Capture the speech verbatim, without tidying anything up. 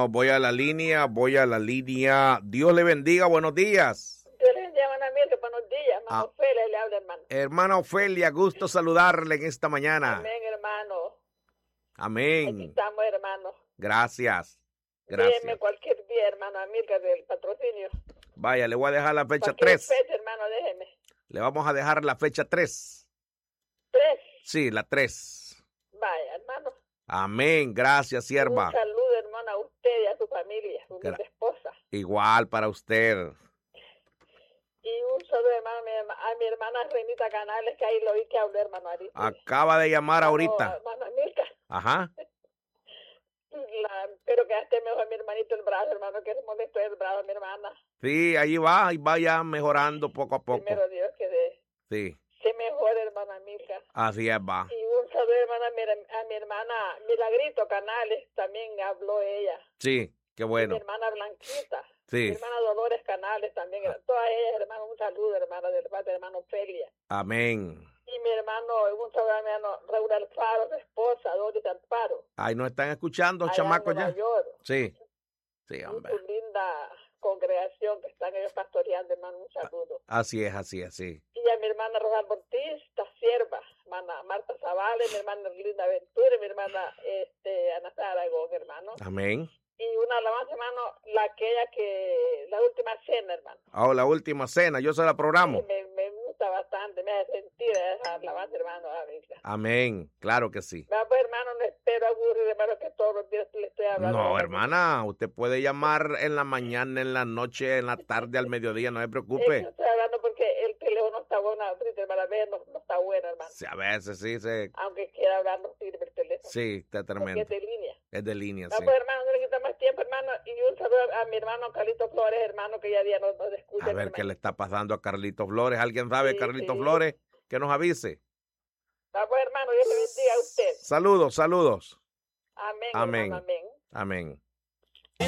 no, voy a la línea, voy a la línea. Dios le bendiga, buenos días. Dios le bendiga, hermana Mirka, buenos días. Hermana Ah. Ofelia le habla, hermano. Hermana Ofelia, gusto saludarle en esta mañana. Amén, hermano. Amén. Aquí estamos, hermano. Gracias. Déjeme Gracias. cualquier día, hermano Mirka, del patrocinio. Vaya, le voy a dejar la fecha Cualquier tres. fecha, hermano, déjeme. Le vamos a dejar la fecha tres. Tres. Sí, la tres. Vaya, hermano. Amén. Gracias, sierva. Un saludo, hermano, a usted y a su familia, a su Gra- esposa. Igual para usted. Y un saludo, hermano, a mi, a mi hermana Renita Canales, que ahí lo oí que habló, hermano. Ahorita. Acaba de llamar ahorita. Hermano Mirka. Ajá. La, espero que esté mejor mi hermanito el brazo, hermano, que es molesto el brazo de mi hermana. Sí, allí va, ahí va ya mejorando poco a poco. Primero Dios que de, Sí, se mejore, hermana Mirka. así es, va. Y un saludo, hermana, a mi, a mi hermana Milagrito Canales, también habló ella. Sí, qué Mi bueno. hermana Blanquita. Sí. Mi hermana Dolores Canales también. Todas ellas, hermano, un saludo, hermana, del padre, hermano Ofelia. Amén. Y mi hermano, un saludo a mi hermano Raúl Alfaro, su esposa, Doris Alfaro. Ahí nos están escuchando, allá chamacos en Nueva ya. York. Sí, sí, Y hombre. su linda congregación que están ellos pastoreando, hermano, un saludo. Así es, así es, sí. Y a mi hermana Rosalba Ortiz, esta sierva, hermana Marta Zavales, mi hermana Linda Ventura, mi hermana este, Ana Sara Aragón, hermano. Amén. Y una alabanza, hermano, la aquella que, la última cena, hermano. Oh, la última cena, yo se la programo. Me, me gusta bastante, me hace sentir esa alabanza, hermano. Amiga. Amén, claro que sí. Va, pues, hermano, no espero aburrir, hermano, que todos los días le estoy hablando. No, hermana, usted puede llamar en la mañana, en la noche, en la tarde, al mediodía, no se Es que preocupe. estoy hablando porque el teléfono está bueno, ahorita, hermano, a veces no, no está bueno, hermano. Sí, a veces sí, se... Aunque quiera hablar, no sirve el teléfono. sí, está Porque tremendo. es de línea. Es de línea, No, sí. pues, hermano, no le quita más tiempo, hermano. Y un saludo a mi hermano Carlito Flores, hermano, que ya día nos, nos escucha. A ver qué le está pasando a Carlitos Flores. ¿Alguien sabe, Sí, Carlitos sí. Flores? Que nos avise. Va, pues, hermano, Dios le bendiga a usted. Saludos, saludos. Amén, Amén. hermano, amén. Amén.